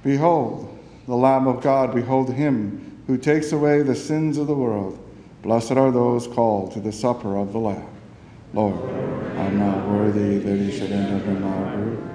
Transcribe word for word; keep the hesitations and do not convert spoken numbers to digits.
Behold, the Lamb of God, behold him who takes away the sins of the world. Blessed are those called to the supper of the Lamb. Lord, I am not worthy that you should enter into my roof,